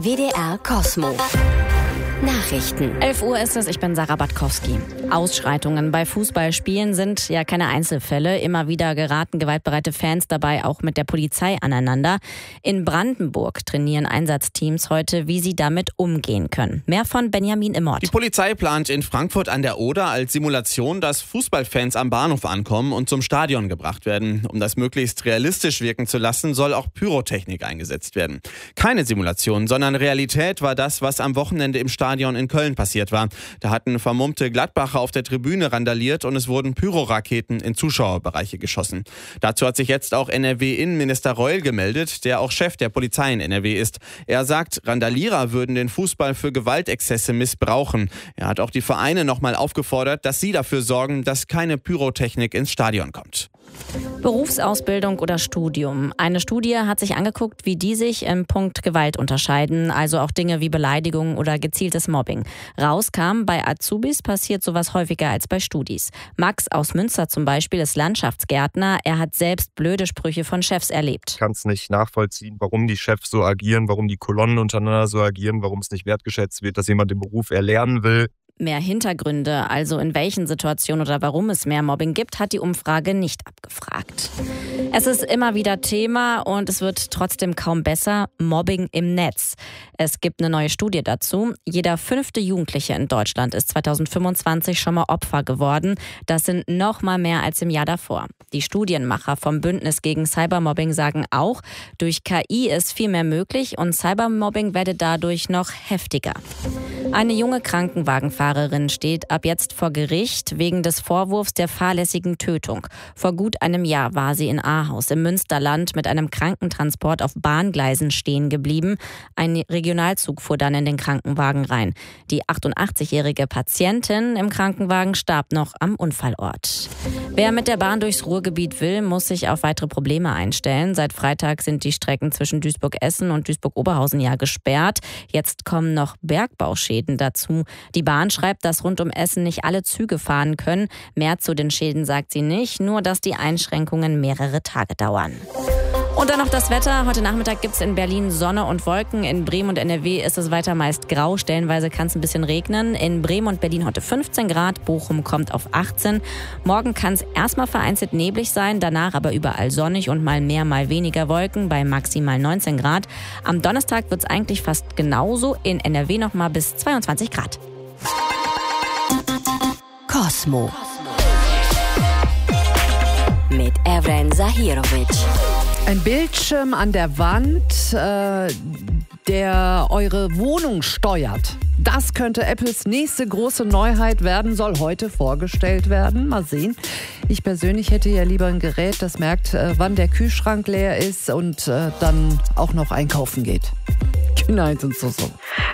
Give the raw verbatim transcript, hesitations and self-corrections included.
W D R Kosmo. Nachrichten. elf Uhr ist es, ich bin Sarah Batkowski. Ausschreitungen bei Fußballspielen sind ja keine Einzelfälle. Immer wieder geraten gewaltbereite Fans dabei auch mit der Polizei aneinander. In Brandenburg trainieren Einsatzteams heute, wie sie damit umgehen können. Mehr von Benjamin Immort. Die Polizei plant in Frankfurt an der Oder als Simulation, dass Fußballfans am Bahnhof ankommen und zum Stadion gebracht werden. Um das möglichst realistisch wirken zu lassen, soll auch Pyrotechnik eingesetzt werden. Keine Simulation, sondern Realität war das, was am Wochenende im Stadion in Köln passiert war. Da hatten vermummte Gladbacher auf der Tribüne randaliert und es wurden Pyroraketen in Zuschauerbereiche geschossen. Dazu hat sich jetzt auch N R W-Innenminister Reul gemeldet, der auch Chef der Polizei in N R W ist. Er sagt, Randalierer würden den Fußball für Gewaltexzesse missbrauchen. Er hat auch die Vereine nochmal aufgefordert, dass sie dafür sorgen, dass keine Pyrotechnik ins Stadion kommt. Berufsausbildung oder Studium. Eine Studie hat sich angeguckt, wie die sich im Punkt Gewalt unterscheiden, also auch Dinge wie Beleidigung oder gezieltes Mobbing. Rauskam, bei Azubis passiert sowas häufiger als bei Studis. Max aus Münster zum Beispiel ist Landschaftsgärtner. Er hat selbst blöde Sprüche von Chefs erlebt. Ich kann es nicht nachvollziehen, warum die Chefs so agieren, warum die Kolonnen untereinander so agieren, warum es nicht wertgeschätzt wird, dass jemand den Beruf erlernen will. Mehr Hintergründe, also in welchen Situationen oder warum es mehr Mobbing gibt, hat die Umfrage nicht abgefragt. Es ist immer wieder Thema und es wird trotzdem kaum besser. Mobbing im Netz. Es gibt eine neue Studie dazu. Jeder fünfte Jugendliche in Deutschland ist zweitausendfünfundzwanzig schon mal Opfer geworden. Das sind noch mal mehr als im Jahr davor. Die Studienmacher vom Bündnis gegen Cybermobbing sagen auch, durch K I ist viel mehr möglich und Cybermobbing werde dadurch noch heftiger. Eine junge Krankenwagenfahrerin steht ab jetzt vor Gericht wegen des Vorwurfs der fahrlässigen Tötung. Vor gut einem Jahr war sie in Ahaus im Münsterland mit einem Krankentransport auf Bahngleisen stehen geblieben. Ein Regionalzug fuhr dann in den Krankenwagen rein. Die achtundachtzigjährige Patientin im Krankenwagen starb noch am Unfallort. Wer mit der Bahn durchs Ruhrgebiet will, muss sich auf weitere Probleme einstellen. Seit Freitag sind die Strecken zwischen Duisburg-Essen und Duisburg-Oberhausen ja gesperrt. Jetzt kommen noch Bergbauschäden dazu. Die Bahn schreibt, dass rund um Essen nicht alle Züge fahren können. Mehr zu den Schäden sagt sie nicht, nur dass die Einschränkungen mehrere Tage dauern. Und dann noch das Wetter. Heute Nachmittag gibt es in Berlin Sonne und Wolken. In Bremen und N R W ist es weiter meist grau. Stellenweise kann es ein bisschen regnen. In Bremen und Berlin heute fünfzehn Grad. Bochum kommt auf achtzehn. Morgen kann es erstmal vereinzelt neblig sein. Danach aber überall sonnig und mal mehr, mal weniger Wolken bei maximal neunzehn Grad. Am Donnerstag wird es eigentlich fast genauso. In N R W noch mal bis zweiundzwanzig Grad. Kosmo. Mit Evren Zahirovic. Ein Bildschirm an der Wand, äh, der eure Wohnung steuert. Das könnte Apples nächste große Neuheit werden, soll heute vorgestellt werden. Mal sehen. Ich persönlich hätte ja lieber ein Gerät, das merkt, äh, wann der Kühlschrank leer ist und äh, dann auch noch einkaufen geht. Genau, und so so.